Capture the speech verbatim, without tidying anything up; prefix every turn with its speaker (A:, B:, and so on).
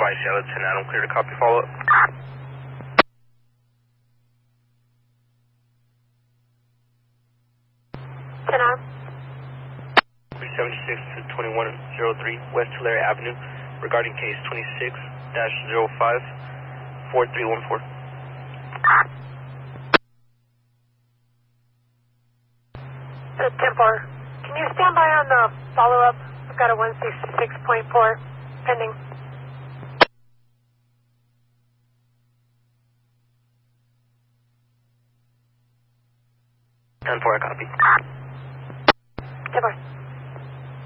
A: Advice, Seattle ten Adam, clear to copy follow up.
B: ten Adam.
A: three seventy-six to twenty-one oh three West Tulare Avenue, regarding case twenty-six dash zero five four three one four.
B: Uh, ten four. Can you stand by on the follow-up? I've got a one sixty-six point four pending.
A: ten four, I copy.
B: ten four.